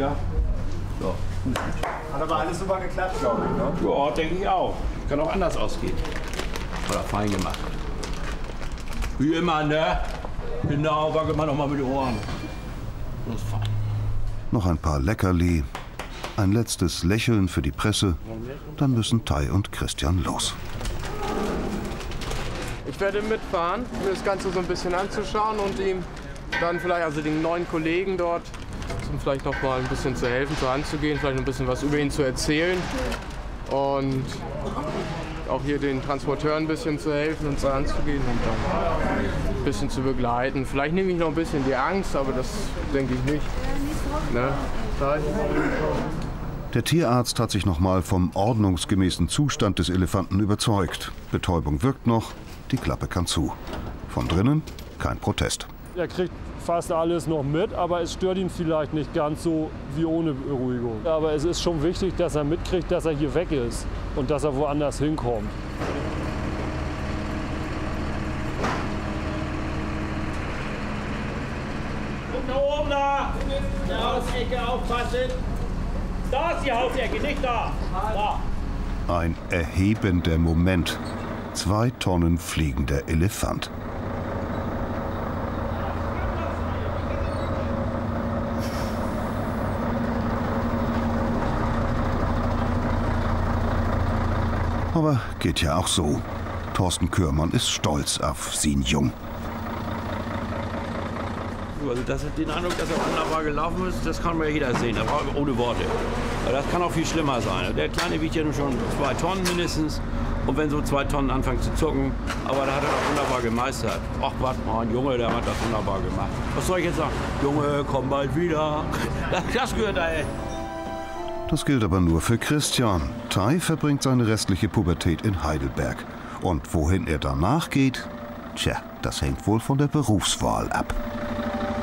gehabt. Ja, hat aber alles super geklappt, glaube ich, ne? Ja, denke ich auch. Kann auch anders ausgehen. Oder fein gemacht. Wie immer, ne? Genau, wackel mal noch mal mit den Ohren. Das ist fein. Noch ein paar Leckerli, ein letztes Lächeln für die Presse, dann müssen Tai und Christian los. Ich werde mitfahren, mir das Ganze so ein bisschen anzuschauen und ihm dann vielleicht, also den neuen Kollegen dort, vielleicht noch mal ein bisschen zu helfen, zur Hand zu gehen, vielleicht ein bisschen was über ihn zu erzählen und auch hier den Transporteuren ein bisschen zu helfen und zur Hand zu gehen und dann ein bisschen zu begleiten. Vielleicht nehme ich noch ein bisschen die Angst, aber das denke ich nicht. Ne? Der Tierarzt hat sich noch mal vom ordnungsgemäßen Zustand des Elefanten überzeugt. Betäubung wirkt noch, die Klappe kann zu. Von drinnen kein Protest. Er kriegt fast alles noch mit, aber es stört ihn vielleicht nicht ganz so wie ohne Beruhigung. Aber es ist schon wichtig, dass er mitkriegt, dass er hier weg ist und dass er woanders hinkommt. Guck da oben da! Der Hausecke aufpassen! Da ist die Hausecke, nicht da! Da! Ein erhebender Moment. 2 Tonnen fliegender Elefant. Aber geht ja auch so. Thorsten Körmann ist stolz auf Sin Jung. Also den Eindruck, dass er wunderbar gelaufen ist, das kann mir jeder sehen, aber ohne Worte. Aber das kann auch viel schlimmer sein. Der Kleine wiegt ja nun schon 2 Tonnen mindestens. Und wenn so 2 Tonnen anfangen zu zucken, aber da hat er das wunderbar gemeistert. Ach, warte mal, ein Junge, der hat das wunderbar gemacht. Was soll ich jetzt sagen? Junge, komm bald wieder. Das gehört dahin. Das gilt aber nur für Christian. Tai verbringt seine restliche Pubertät in Heidelberg. Und wohin er danach geht, tja, das hängt wohl von der Berufswahl ab.